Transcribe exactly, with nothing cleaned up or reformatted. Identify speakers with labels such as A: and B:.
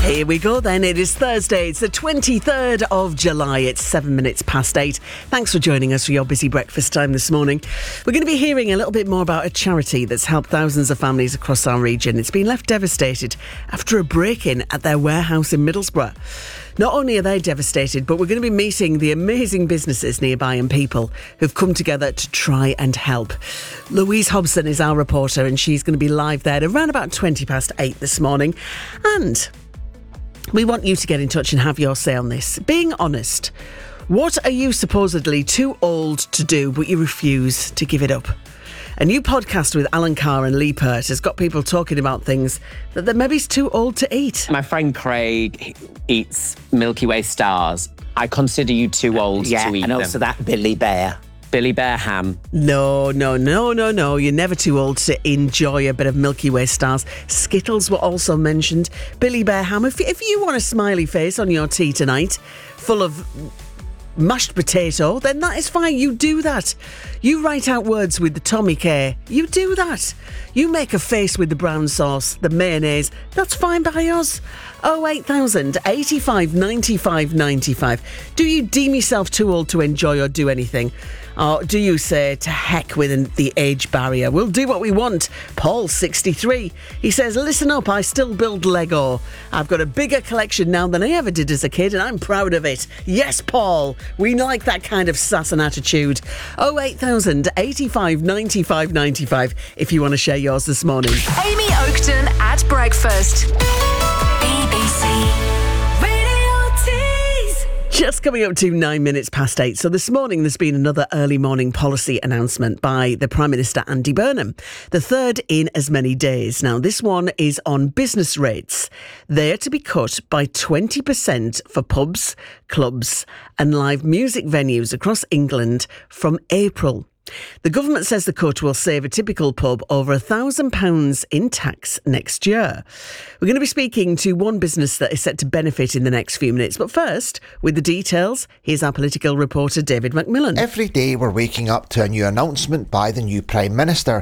A: Here we go then. It is Thursday. It's the twenty-third of July. It's seven minutes past eight. Thanks for joining us for your busy breakfast time this morning. We're going to be hearing a little bit more about a charity that's helped thousands of families across our region. It's been left devastated after a break-in at their warehouse in Middlesbrough. Not only are they devastated, but we're going to be meeting the amazing businesses nearby and people who've come together to try and help. Louise Hobson is our reporter, and she's going to be live there around about twenty past eight this morning. And we want you to get in touch and have your say on this. Being honest, what are you supposedly too old to do, but you refuse to give it up? A new podcast with Alan Carr and Lee Pert has got people talking about things that they're maybe too old to eat.
B: My friend Craig eats Milky Way stars. I consider you too old
C: yeah,
B: to eat
C: and
B: them.
C: also that Billy Bear.
B: Billy Bear ham.
A: No, no, no, no, no. You're never too old to enjoy a bit of Milky Way stars. Skittles were also mentioned. Billy Bear ham. If, if you want a smiley face on your tea tonight, full of mashed potato, then that is fine. You do that. You write out words with the Tommy K. You do that. You make a face with the brown sauce, the mayonnaise. That's fine by us. oh eight thousand, eighty-five, ninety-five, ninety-five. Do you deem yourself too old to enjoy or do anything? Or do you say, to heck with the age barrier? We'll do what we want. Paul, sixty-three. He says, listen up, I still build Lego. I've got a bigger collection now than I ever did as a kid, and I'm proud of it. Yes, Paul. We like that kind of sass and attitude. oh eight thousand, eighty-five, ninety-five, ninety-five if you want to share yours this morning.
D: Amy Oakton at breakfast. B B C Radio Tees.
A: Just coming up to nine minutes past eight. So this morning there's been another early morning policy announcement by the Prime Minister Andy Burnham. The third in as many days. Now this one is on business rates. They are to be cut by twenty percent for pubs, clubs and live music venues across England from April. The government says the cut will save a typical pub over one thousand pounds in tax next year. We're going to be speaking to one business that is set to benefit in the next few minutes. But first, with the details, here's our political reporter David McMillan.
E: Every day we're waking up to a new announcement by the new Prime Minister.